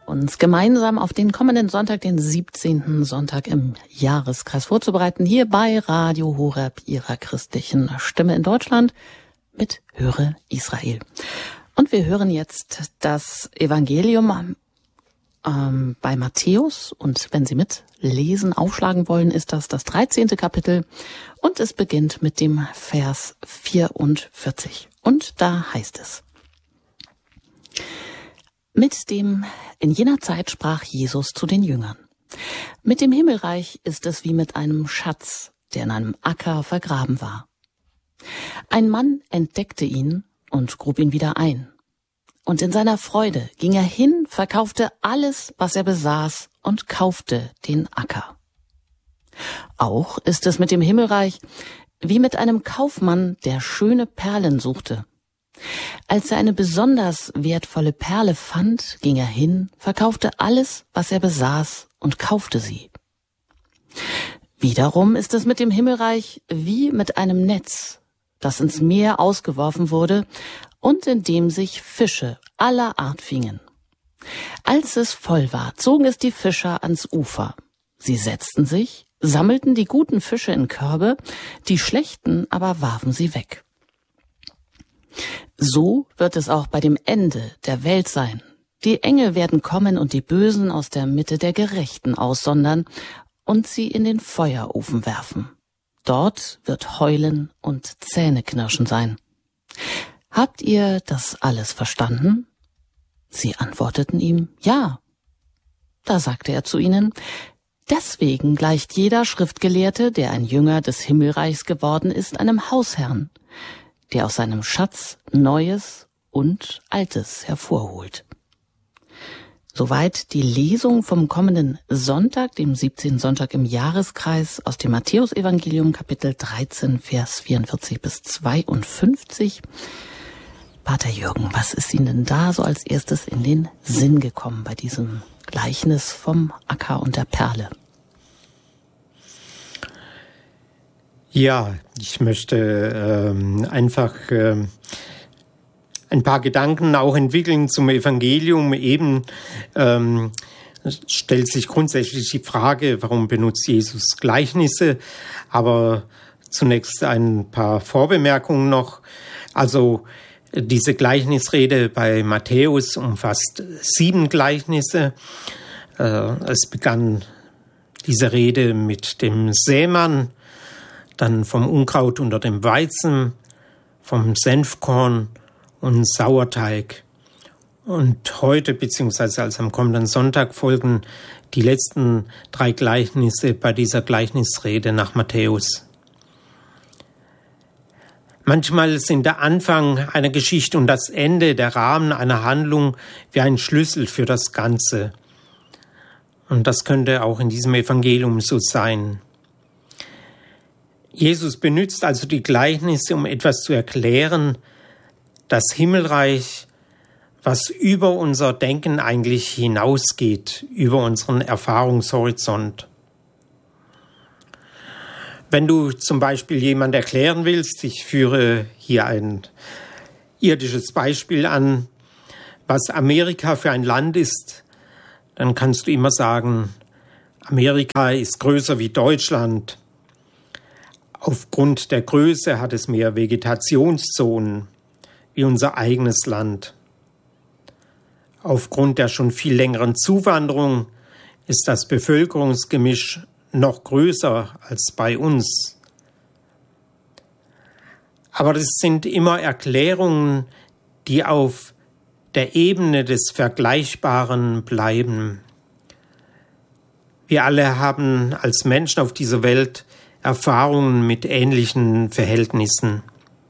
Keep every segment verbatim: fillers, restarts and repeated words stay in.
uns gemeinsam auf den kommenden Sonntag, den siebzehnten Sonntag im Jahreskreis vorzubereiten, hier bei Radio Horeb, Ihrer christlichen Stimme in Deutschland, mit Höre Israel. Und wir hören jetzt das Evangelium ähm, bei Matthäus. Und wenn Sie mitlesen, aufschlagen wollen, ist das das dreizehnte Kapitel. Und es beginnt mit dem Vers vierundvierzig. Und da heißt es: Mit dem, in jener Zeit sprach Jesus zu den Jüngern: Mit dem Himmelreich ist es wie mit einem Schatz, der in einem Acker vergraben war. Ein Mann entdeckte ihn und grub ihn wieder ein. Und in seiner Freude ging er hin, verkaufte alles, was er besaß, und kaufte den Acker. Auch ist es mit dem Himmelreich wie mit einem Kaufmann, der schöne Perlen suchte. Als er eine besonders wertvolle Perle fand, ging er hin, verkaufte alles, was er besaß, und kaufte sie. Wiederum ist es mit dem Himmelreich wie mit einem Netz, das ins Meer ausgeworfen wurde und in dem sich Fische aller Art fingen. Als es voll war, zogen es die Fischer ans Ufer. Sie setzten sich, sammelten die guten Fische in Körbe, die schlechten aber warfen sie weg. So wird es auch bei dem Ende der Welt sein. Die Engel werden kommen und die Bösen aus der Mitte der Gerechten aussondern und sie in den Feuerofen werfen. Dort wird Heulen und Zähneknirschen sein. Habt ihr das alles verstanden? Sie antworteten ihm: Ja. Da sagte er zu ihnen: Deswegen gleicht jeder Schriftgelehrte, der ein Jünger des Himmelreichs geworden ist, einem Hausherrn, der aus seinem Schatz Neues und Altes hervorholt. Soweit die Lesung vom kommenden Sonntag, dem siebzehnten Sonntag im Jahreskreis, aus dem Matthäusevangelium, Kapitel dreizehn, Vers vierundvierzig bis zweiundfünfzig. Pater Jürgen, was ist Ihnen denn da so als erstes in den Sinn gekommen bei diesem Gleichnis vom Acker und der Perle? Ja, ich möchte ähm, einfach ähm, ein paar Gedanken auch entwickeln zum Evangelium. Eben ähm, stellt sich grundsätzlich die Frage, warum benutzt Jesus Gleichnisse? Aber zunächst ein paar Vorbemerkungen noch. Also diese Gleichnisrede bei Matthäus umfasst sieben Gleichnisse. Äh, es begann diese Rede mit dem Sämann, dann vom Unkraut unter dem Weizen, vom Senfkorn und Sauerteig. Und heute, beziehungsweise als am kommenden Sonntag, folgen die letzten drei Gleichnisse bei dieser Gleichnisrede nach Matthäus. Manchmal sind der Anfang einer Geschichte und das Ende, der Rahmen einer Handlung, wie ein Schlüssel für das Ganze. Und das könnte auch in diesem Evangelium so sein. Jesus benutzt also die Gleichnisse, um etwas zu erklären, das Himmelreich, was über unser Denken eigentlich hinausgeht, über unseren Erfahrungshorizont. Wenn du zum Beispiel jemand erklären willst, ich führe hier ein irdisches Beispiel an, was Amerika für ein Land ist, dann kannst du immer sagen, Amerika ist größer wie Deutschland. Aufgrund der Größe hat es mehr Vegetationszonen wie unser eigenes Land. Aufgrund der schon viel längeren Zuwanderung ist das Bevölkerungsgemisch noch größer als bei uns. Aber das sind immer Erklärungen, die auf der Ebene des Vergleichbaren bleiben. Wir alle haben als Menschen auf dieser Welt Erfahrungen mit ähnlichen Verhältnissen.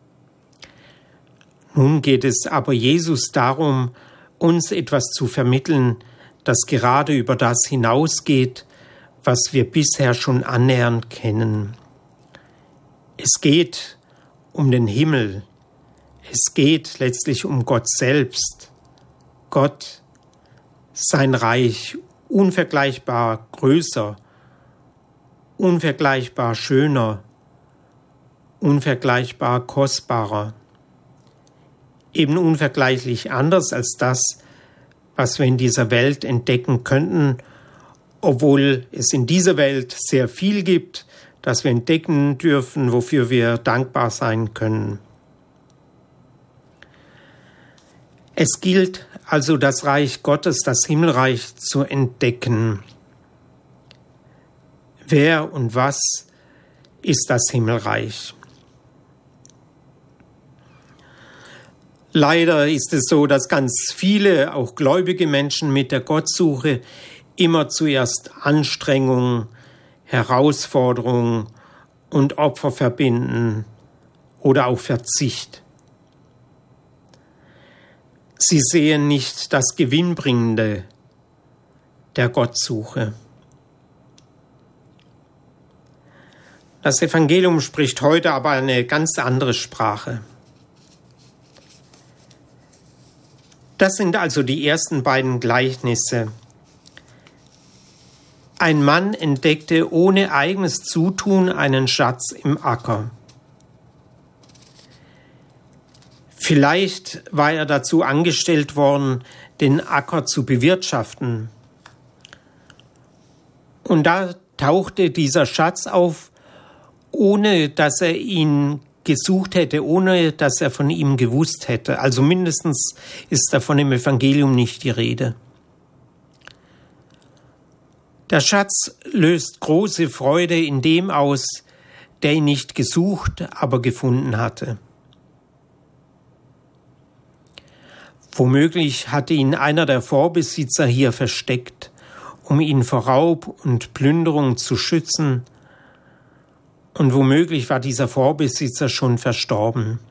Nun geht es aber Jesus darum, uns etwas zu vermitteln, das gerade über das hinausgeht, was wir bisher schon annähernd kennen. Es geht um den Himmel. Es geht letztlich um Gott selbst. Gott, sein Reich, unvergleichbar größer, unvergleichbar schöner, unvergleichbar kostbarer. Eben unvergleichlich anders als das, was wir in dieser Welt entdecken könnten, obwohl es in dieser Welt sehr viel gibt, das wir entdecken dürfen, wofür wir dankbar sein können. Es gilt also, das Reich Gottes, das Himmelreich zu entdecken. Wer und was ist das Himmelreich? Leider ist es so, dass ganz viele, auch gläubige Menschen mit der Gottsuche immer zuerst Anstrengung, Herausforderung und Opfer verbinden oder auch Verzicht. Sie sehen nicht das Gewinnbringende der Gottsuche. Das Evangelium spricht heute aber eine ganz andere Sprache. Das sind also die ersten beiden Gleichnisse. Ein Mann entdeckte ohne eigenes Zutun einen Schatz im Acker. Vielleicht war er dazu angestellt worden, den Acker zu bewirtschaften. Und da tauchte dieser Schatz auf, ohne dass er ihn gesucht hätte, ohne dass er von ihm gewusst hätte. Also mindestens ist davon im Evangelium nicht die Rede. Der Schatz löst große Freude in dem aus, der ihn nicht gesucht, aber gefunden hatte. Womöglich hatte ihn einer der Vorbesitzer hier versteckt, um ihn vor Raub und Plünderung zu schützen, und womöglich war dieser Vorbesitzer schon verstorben.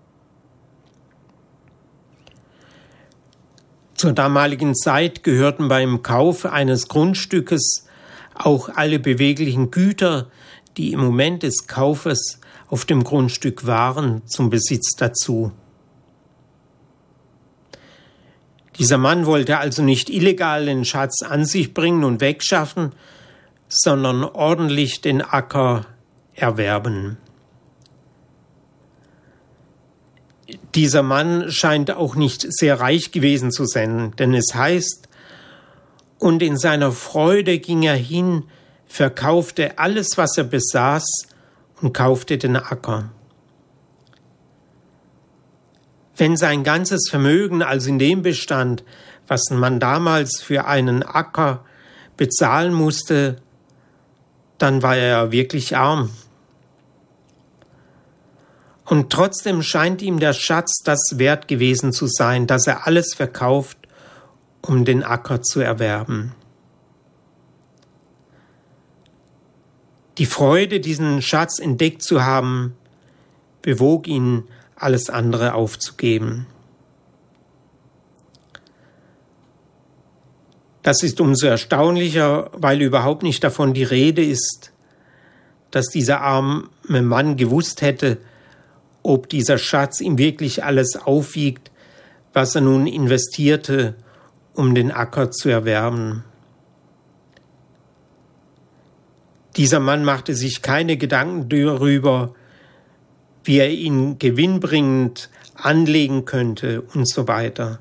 Zur damaligen Zeit gehörten beim Kauf eines Grundstückes auch alle beweglichen Güter, die im Moment des Kaufes auf dem Grundstück waren, zum Besitz dazu. Dieser Mann wollte also nicht illegal den Schatz an sich bringen und wegschaffen, sondern ordentlich den Acker erwerben. Dieser Mann scheint auch nicht sehr reich gewesen zu sein, denn es heißt, und in seiner Freude ging er hin, verkaufte alles, was er besaß, und kaufte den Acker. Wenn sein ganzes Vermögen also in dem bestand, was man damals für einen Acker bezahlen musste, dann war er wirklich arm. Und trotzdem scheint ihm der Schatz das wert gewesen zu sein, dass er alles verkauft, um den Acker zu erwerben. Die Freude, diesen Schatz entdeckt zu haben, bewog ihn, alles andere aufzugeben. Das ist umso erstaunlicher, weil überhaupt nicht davon die Rede ist, dass dieser arme Mann gewusst hätte, ob dieser Schatz ihm wirklich alles aufwiegt, was er nun investierte, um den Acker zu erwerben. Dieser Mann machte sich keine Gedanken darüber, wie er ihn gewinnbringend anlegen könnte und so weiter.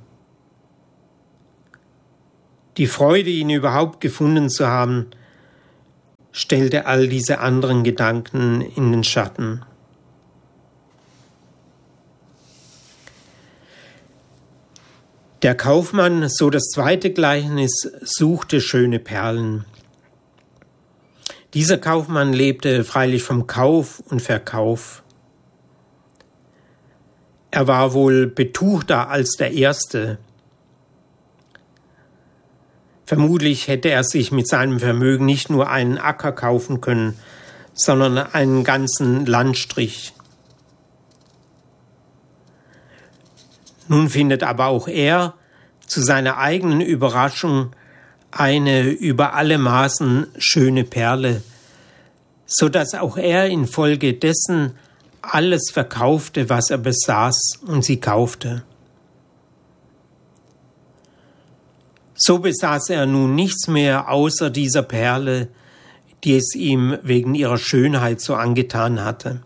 Die Freude, ihn überhaupt gefunden zu haben, stellte all diese anderen Gedanken in den Schatten. Der Kaufmann, so das zweite Gleichnis, suchte schöne Perlen. Dieser Kaufmann lebte freilich vom Kauf und Verkauf. Er war wohl betuchter als der Erste. Vermutlich hätte er sich mit seinem Vermögen nicht nur einen Acker kaufen können, sondern einen ganzen Landstrich. Nun findet aber auch er zu seiner eigenen Überraschung eine über alle Maßen schöne Perle, so dass auch er infolgedessen alles verkaufte, was er besaß, und sie kaufte. So besaß er nun nichts mehr außer dieser Perle, die es ihm wegen ihrer Schönheit so angetan hatte.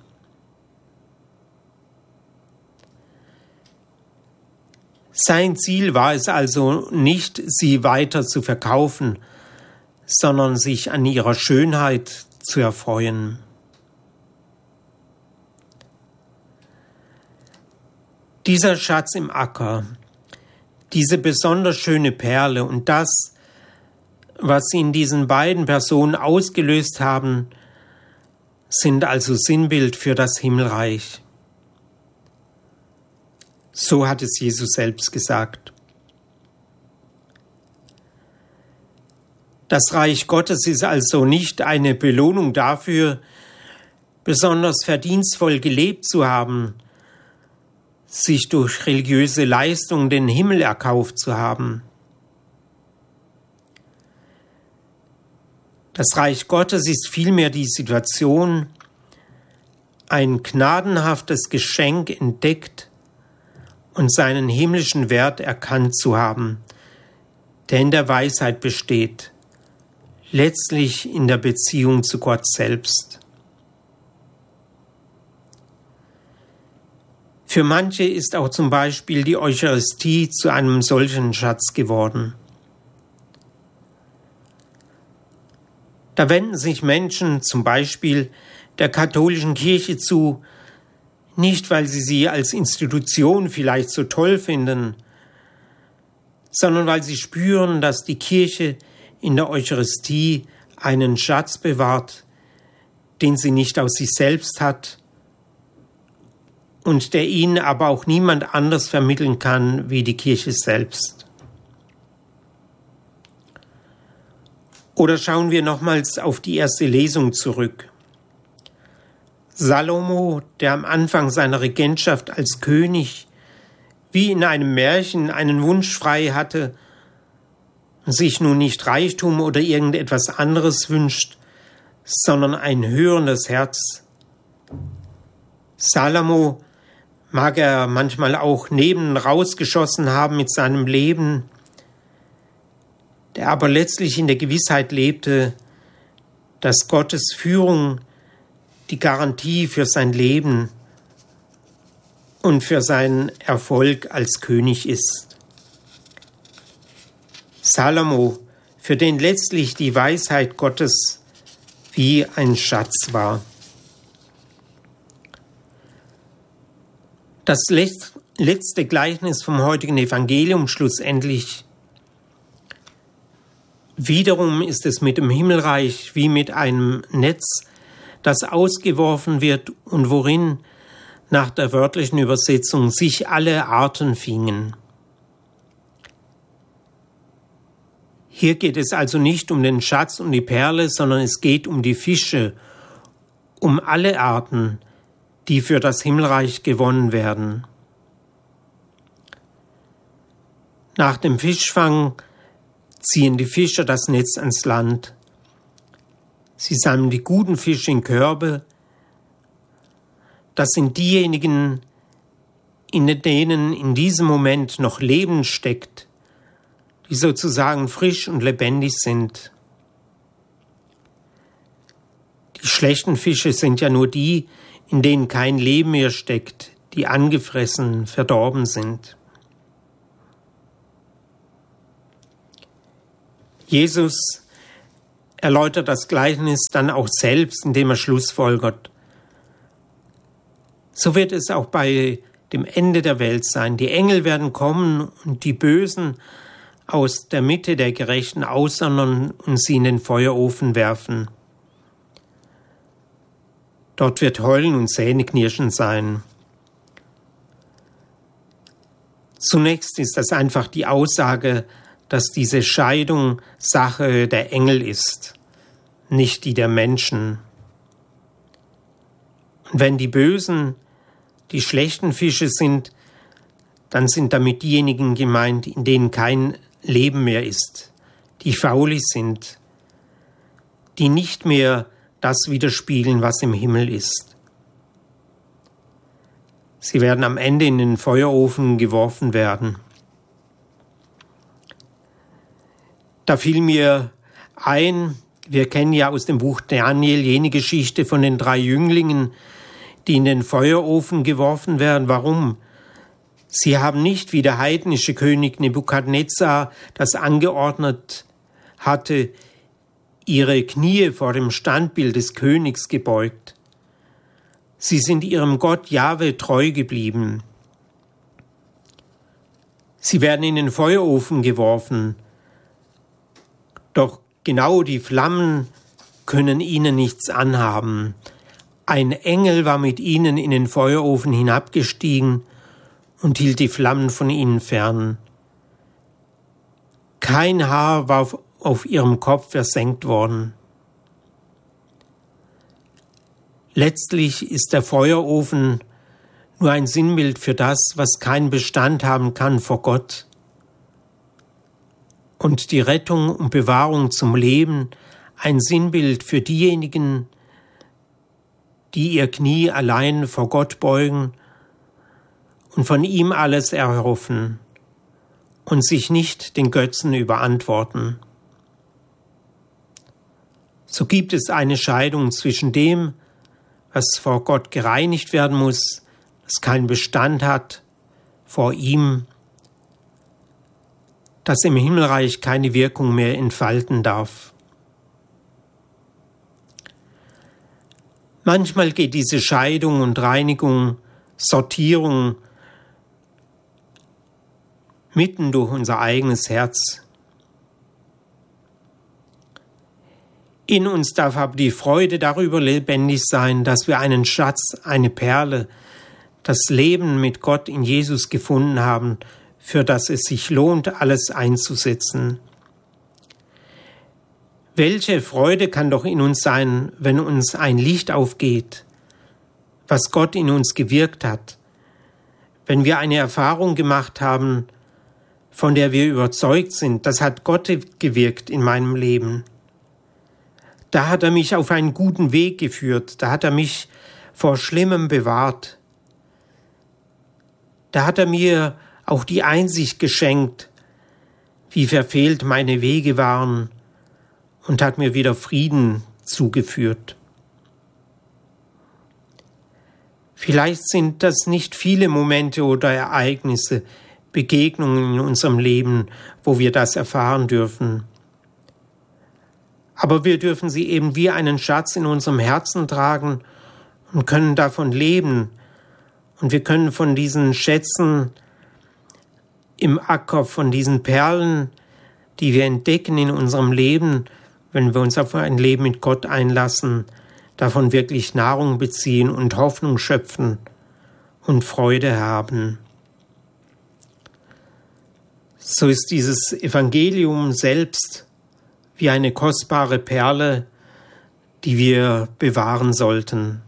Sein Ziel war es also nicht, sie weiter zu verkaufen, sondern sich an ihrer Schönheit zu erfreuen. Dieser Schatz im Acker, diese besonders schöne Perle und das, was sie in diesen beiden Personen ausgelöst haben, sind also Sinnbild für das Himmelreich. So hat es Jesus selbst gesagt. Das Reich Gottes ist also nicht eine Belohnung dafür, besonders verdienstvoll gelebt zu haben, sich durch religiöse Leistung den Himmel erkauft zu haben. Das Reich Gottes ist vielmehr die Situation, ein gnadenhaftes Geschenk entdeckt und seinen himmlischen Wert erkannt zu haben, der in der Weisheit besteht, letztlich in der Beziehung zu Gott selbst. Für manche ist auch zum Beispiel die Eucharistie zu einem solchen Schatz geworden. Da wenden sich Menschen zum Beispiel der katholischen Kirche zu, nicht weil sie sie als Institution vielleicht so toll finden, sondern weil sie spüren, dass die Kirche in der Eucharistie einen Schatz bewahrt, den sie nicht aus sich selbst hat und der ihnen aber auch niemand anders vermitteln kann wie die Kirche selbst. Oder schauen wir nochmals auf die erste Lesung zurück. Salomo, der am Anfang seiner Regentschaft als König wie in einem Märchen einen Wunsch frei hatte, sich nun nicht Reichtum oder irgendetwas anderes wünscht, sondern ein hörendes Herz. Salomo mag er manchmal auch neben rausgeschossen haben mit seinem Leben, der aber letztlich in der Gewissheit lebte, dass Gottes Führung die Garantie für sein Leben und für seinen Erfolg als König ist. Salomo, für den letztlich die Weisheit Gottes wie ein Schatz war. Das letzte Gleichnis vom heutigen Evangelium schlussendlich. Wiederum ist es mit dem Himmelreich wie mit einem Netz, das ausgeworfen wird und worin nach der wörtlichen Übersetzung sich alle Arten fingen. Hier geht es also nicht um den Schatz und die Perle, sondern es geht um die Fische, um alle Arten, die für das Himmelreich gewonnen werden. Nach dem Fischfang ziehen die Fischer das Netz ans Land. Sie sammeln die guten Fische in Körbe. Das sind diejenigen, in denen in diesem Moment noch Leben steckt, die sozusagen frisch und lebendig sind. Die schlechten Fische sind ja nur die, in denen kein Leben mehr steckt, die angefressen, verdorben sind. Jesus erläutert das Gleichnis dann auch selbst, indem er schlussfolgert. So wird es auch bei dem Ende der Welt sein. Die Engel werden kommen und die Bösen aus der Mitte der Gerechten aussondern und sie in den Feuerofen werfen. Dort wird Heulen und Zähneknirschen sein. Zunächst ist das einfach die Aussage, dass diese Scheidung Sache der Engel ist, nicht die der Menschen. Und wenn die Bösen die schlechten Fische sind, dann sind damit diejenigen gemeint, in denen kein Leben mehr ist, die faulig sind, die nicht mehr das widerspiegeln, was im Himmel ist. Sie werden am Ende in den Feuerofen geworfen werden. Da fiel mir ein, wir kennen ja aus dem Buch Daniel jene Geschichte von den drei Jünglingen, die in den Feuerofen geworfen werden. Warum? Sie haben nicht wie der heidnische König Nebukadnezar das angeordnet hatte, ihre Knie vor dem Standbild des Königs gebeugt. Sie sind ihrem Gott Jahwe treu geblieben. Sie werden in den Feuerofen geworfen, doch genau die Flammen können ihnen nichts anhaben. Ein Engel war mit ihnen in den Feuerofen hinabgestiegen und hielt die Flammen von ihnen fern. Kein Haar war auf ihrem Kopf versenkt worden. Letztlich ist der Feuerofen nur ein Sinnbild für das, was keinen Bestand haben kann vor Gott. Und die Rettung und Bewahrung zum Leben ein Sinnbild für diejenigen, die ihr Knie allein vor Gott beugen und von ihm alles erhoffen und sich nicht den Götzen überantworten. So gibt es eine Scheidung zwischen dem, was vor Gott gereinigt werden muss, das keinen Bestand hat, vor ihm, das im Himmelreich keine Wirkung mehr entfalten darf. Manchmal geht diese Scheidung und Reinigung, Sortierung mitten durch unser eigenes Herz. In uns darf aber die Freude darüber lebendig sein, dass wir einen Schatz, eine Perle, das Leben mit Gott in Jesus gefunden haben, für das es sich lohnt, alles einzusetzen. Welche Freude kann doch in uns sein, wenn uns ein Licht aufgeht, was Gott in uns gewirkt hat, wenn wir eine Erfahrung gemacht haben, von der wir überzeugt sind, das hat Gott gewirkt in meinem Leben. Da hat er mich auf einen guten Weg geführt, da hat er mich vor Schlimmem bewahrt. Da hat er mir auch die Einsicht geschenkt, wie verfehlt meine Wege waren, und hat mir wieder Frieden zugeführt. Vielleicht sind das nicht viele Momente oder Ereignisse, Begegnungen in unserem Leben, wo wir das erfahren dürfen. Aber wir dürfen sie eben wie einen Schatz in unserem Herzen tragen und können davon leben. Und wir können von diesen Schätzen im Acker, von diesen Perlen, die wir entdecken in unserem Leben, wenn wir uns auf ein Leben mit Gott einlassen, davon wirklich Nahrung beziehen und Hoffnung schöpfen und Freude haben. So ist dieses Evangelium selbst wie eine kostbare Perle, die wir bewahren sollten.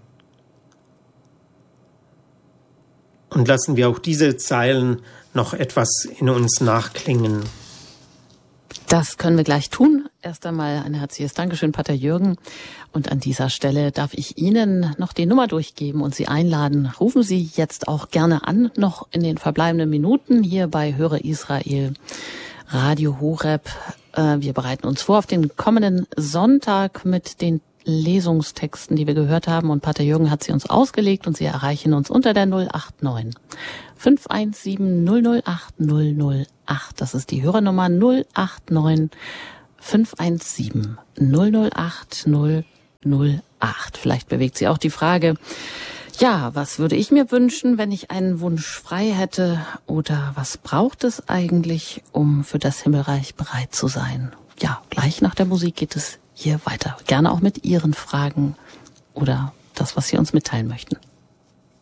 Und lassen wir auch diese Zeilen noch etwas in uns nachklingen. Das können wir gleich tun. Erst einmal ein herzliches Dankeschön, Pater Jürgen. Und an dieser Stelle darf ich Ihnen noch die Nummer durchgeben und Sie einladen. Rufen Sie jetzt auch gerne an, noch in den verbleibenden Minuten hier bei Höre Israel, Radio Horeb. Wir bereiten uns vor auf den kommenden Sonntag mit den Lesungstexten, die wir gehört haben. Und Pater Jürgen hat sie uns ausgelegt und Sie erreichen uns unter der null acht neun fünf eins sieben null null acht null null acht. Das ist die Hörernummer null acht neun fünf eins sieben null null acht null null acht. Vielleicht bewegt Sie auch die Frage, ja, was würde ich mir wünschen, wenn ich einen Wunsch frei hätte? Oder was braucht es eigentlich, um für das Himmelreich bereit zu sein? Ja, gleich nach der Musik geht es hier weiter. Gerne auch mit Ihren Fragen oder das, was Sie uns mitteilen möchten.